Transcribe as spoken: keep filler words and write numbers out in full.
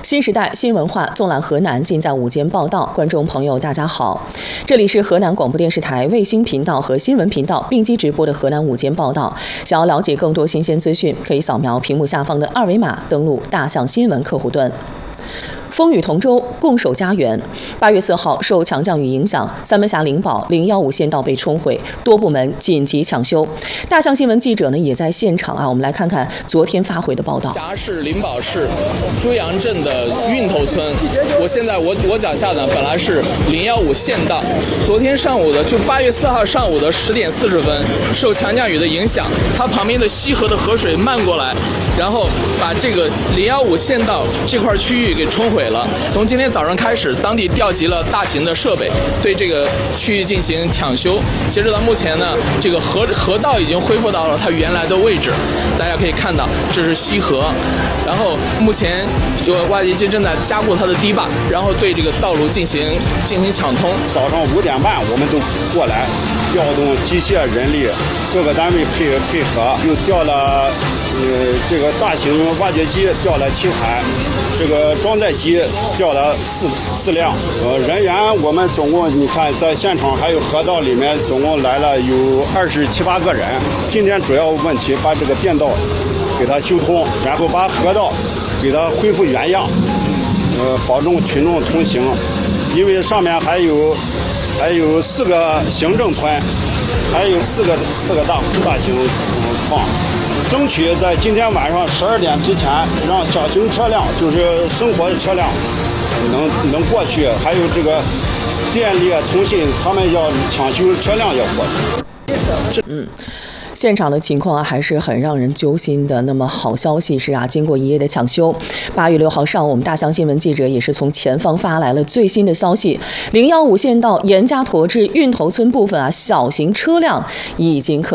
新时代新文化纵览河南，尽在午间报道。观众朋友，大家好，这里是河南广播电视台卫星频道和新闻频道并机直播的河南午间报道。想要了解更多新鲜资讯，可以扫描屏幕下方的二维码，登录大象新闻客户端。风雨同舟，共守家园。八月四号，受强降雨影响，三门峡灵宝零幺五县道被冲毁，多部门紧急抢修。大象新闻记者呢也在现场啊，我们来看看昨天发回的报道。 峡市灵宝市朱阳镇的运头村，我现在我我脚下呢本来是零幺五县道，昨天上午的就八月四号上午的十点四十分，受强降雨的影响，它旁边的西河的河水漫过来，然后把这个零幺五县道这块区域给冲毁。从今天早上开始，当地调集了大型的设备，对这个区域进行抢修。截止到目前呢，这个河河道已经恢复到了它原来的位置。大家可以看到，这是西河，然后目前就挖掘机正在加固它的堤坝，然后对这个道路进行进行抢通。 早上五点半，我们都过来调动机械人力，各个单位配配合，又调了呃这个大型挖掘机调了七台，这个装载机调了四四辆，呃，人员我们总共你看在现场还有河道里面总共来了有二十七八个人。今天主要问题把这个电道给它修通，然后把河道给它恢复原样，呃，保证群众通行。因为上面还有还有四个行政村，还有四个四个大大型矿。争取在今天晚上十二点之前，让小型车辆，就是生活的车辆，能能过去。还有这个电力、通信，他们要抢修车辆要过去。 嗯。现场的情况啊，还是很让人揪心的。那么好消息是啊，经过一夜的抢修，八月六号上午，我们大象新闻记者也是从前方发来了最新的消息：零幺五县道严家沱至运头村部分啊，小型车辆已经可以